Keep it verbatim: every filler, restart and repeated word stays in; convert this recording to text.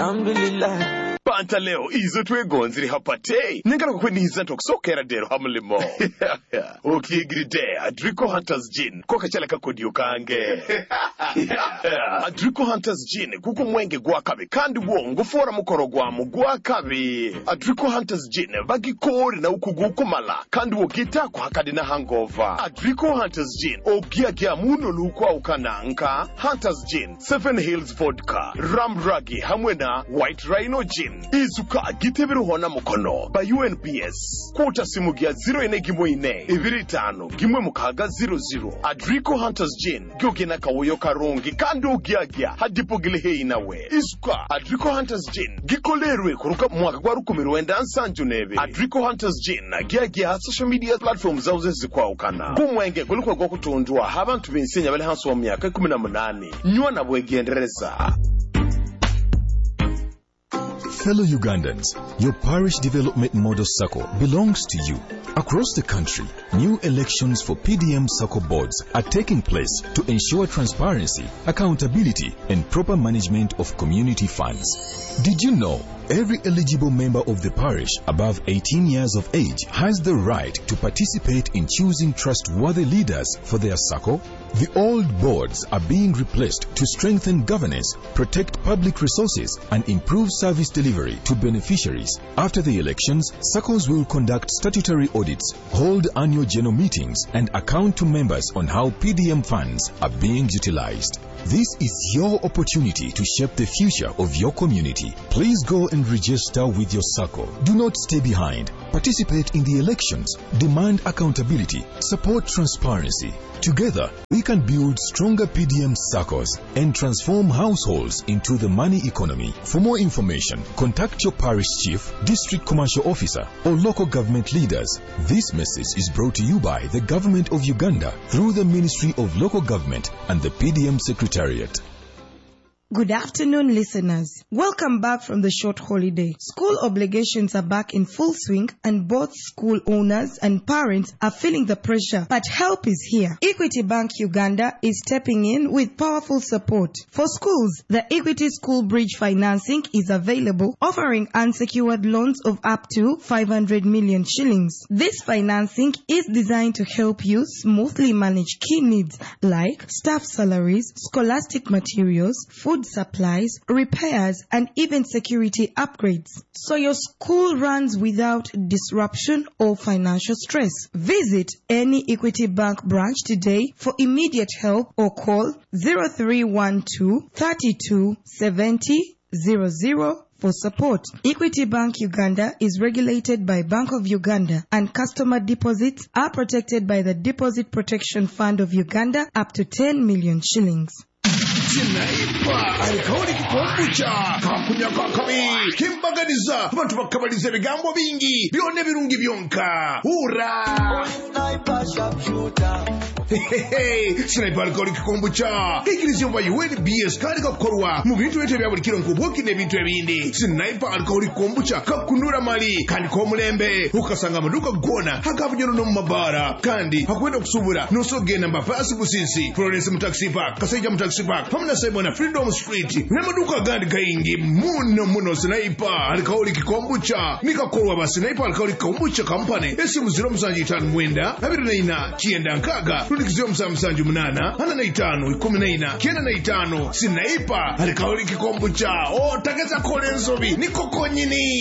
alhamdulillah Panta leo izo twegonziri hapate nengala kukweniza ntokusokera dero hamulimo okigiride Adrico Hunters Gin koka chala kakodiyo kange Adrico Hunters Gin kuko mwenge gwakabe kandi wongo fora mukoro gwamu gwakabe Adrico Hunters Gin bagikori na ukugukumala kandi wogita kwa hakadi na hangover Adrico Hunters Gin ogia gia muno lukwa ukananka Hunters Gin Seven Hills Vodka Ramragi hamwena White Rhino Gin Izuka gitebiru hona mukono ba U N P S Kota simu gia zero ine gimo ine Ibiri tano gimwe mukaga zero zero Adrico Hunters Gin Gyogena kawoyo karungi kandi gia gia hadipo gilehe inawe Izuka Adrico Hunters Gin Gikolerwe kuruka mwaka kwa rukumiru wenda ansanju nebe Adrico Hunters Gin na gia gia social media platforms zauze zikwa ukana Kumwenge kulukwa kwa kutundua Habantu binsenya wale hansu wa miaka kumina munani Nyua na bwegendereza Fellow Ugandans, your parish development model circle belongs to you. Across the country, new elections for P D M circle boards are taking place to ensure transparency, accountability, and proper management of community funds. Did you know every eligible member of the parish above eighteen years of age has the right to participate in choosing trustworthy leaders for their circle? The old boards are being replaced to strengthen governance, protect public resources, and improve service delivery to beneficiaries. After the elections, circles will conduct statutory audits, hold annual general meetings, and account to members on how P D M funds are being utilized. This is your opportunity to shape the future of your community. Please go and register with your circle. Do not stay behind. Participate in the elections. Demand accountability. Support transparency. Together, we can build stronger P D M circles and transform households into the money economy. For more information, contact your parish chief, district commercial officer, or local government leaders. This message is brought to you by the Government of Uganda through the Ministry of Local Government and the P D M Secretariat. Good afternoon, listeners. Welcome back from the short holiday. School obligations are back in full swing and both school owners and parents are feeling the pressure, but help is here. Equity Bank Uganda is stepping in with powerful support. For schools, the Equity School Bridge financing is available, offering unsecured loans of up to five hundred million shillings. This financing is designed to help you smoothly manage key needs like staff salaries, scholastic materials, food supplies, repairs, and even security upgrades, so your school runs without disruption or financial stress. Visit any Equity Bank branch today for immediate help or call zero three one two, three two seven zero zero zero for support. Equity Bank Uganda is regulated by Bank of Uganda, and customer deposits are protected by the Deposit Protection Fund of Uganda up to ten million shillings. Sinaipa alikauli kikombucha kakunya kakami kimbaganiza abantu bakabaliza bigambo bingi byone birungi byonka hura Sinaipa sharpshooter Hey, Sinaipa alikauli kikombucha ikilizio mba U N B S kari kakorwa mu bintu bete bya buli kiro nkuboki ne bintu ebindi Sinaipa alikauli kikombucha kakundura mali kandi ko mulembe ukasanga maduka gona hakavunyoro no mabara kandi hakwenda kusubura no sogena mbafasi businsi Florence mu taxi park kaseja mu taxi park Pamna Simon Freedom Street nemaduka gandi kaingi muno muno Sinaipa alikauli kikombucha nikakorwa ba Sinaipa alikauli kikombucha company esimu zero musanji tano mwenda abiri na ina chienda nkaga tulikizio msamsanju munana hana na itano ikumi na ina kienda na itano Sinaipa alikauli kikombucha o takeza kolenzobi nikoko nyini